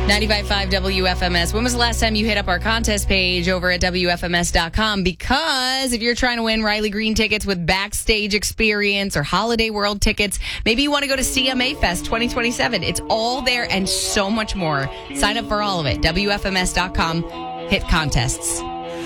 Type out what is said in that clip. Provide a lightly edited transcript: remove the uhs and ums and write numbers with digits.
95.5 WFMS. When was the last time you hit up our contest page over at WFMS.com? Because if you're trying to win Riley Green tickets with backstage experience or Holiday World tickets, maybe you want to go to CMA Fest 2027. It's all there and so much more. Sign up for all of it. WFMS.com. Hit contests.